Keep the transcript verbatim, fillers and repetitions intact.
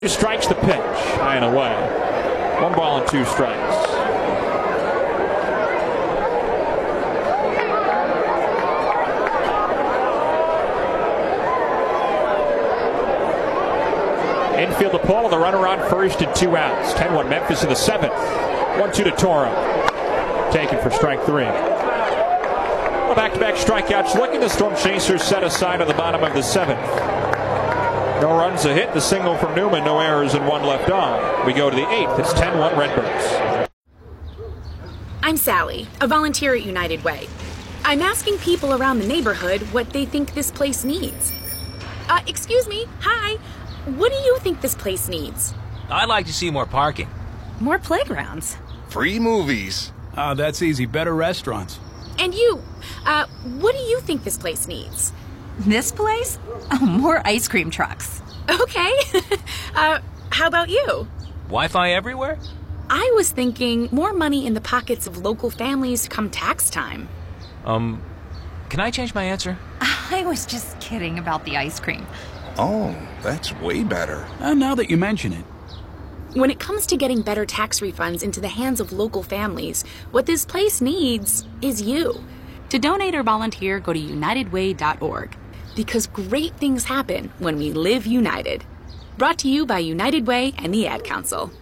Two strikes the pitch, high and away. One ball and two strikes. Infield to Paul, the runner on first and two outs. ten one Memphis in the seventh. one two to Toro. Taken for strike three. Well, back-to-back strikeouts. Looking, the Storm Chasers set aside at the bottom of the seventh. No runs, a hit, the single from Newman, no errors, and one left on. We go to the eighth. It's ten one Redbirds. I'm Sally, a volunteer at United Way. I'm asking people around the neighborhood what they think this place needs. Uh, excuse me, hi. What do you think this place needs? I'd like to see more parking. More playgrounds. Free movies. Oh, that's easy. Better restaurants. And you, uh, what do you think this place needs? This place? Oh, more ice cream trucks. Okay. uh, how about you? Wi-Fi everywhere? I was thinking more money in the pockets of local families come tax time. Um, can I change my answer? I was just kidding about the ice cream. Oh, that's way better. Uh, now that you mention it. When it comes to getting better tax refunds into the hands of local families, what this place needs is you. To donate or volunteer, go to united way dot org. Because great things happen when we live united. Brought to you by United Way and the Ad Council.